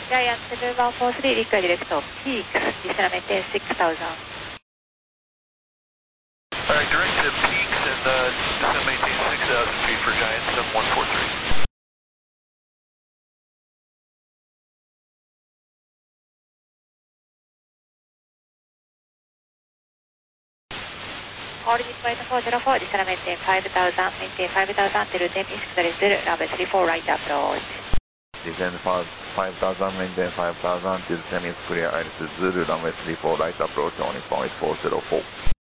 Giant 7143, request direct to peaks, descend maintain 6000. Alright, direct to peaks and descend maintain 6,000 feet for Giant 7143. Origin point 404, descend maintain 5000, maintain 5000 till 10 peaks, runway 34 right approach. Descend 5000, maintain 5000 till 10 is clear, Iris Zulu, runway 34 right approach, on point 404.